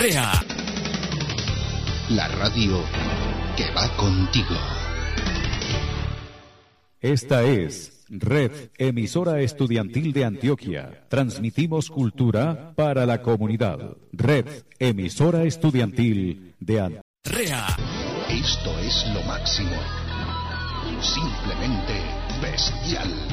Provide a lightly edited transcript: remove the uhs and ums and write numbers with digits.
REA. La radio que va contigo. Esta es Red Emisora Estudiantil de Antioquia. Transmitimos cultura para la comunidad. Red Emisora Estudiantil de Antioquia. REA. Esto es lo máximo. Simplemente bestial.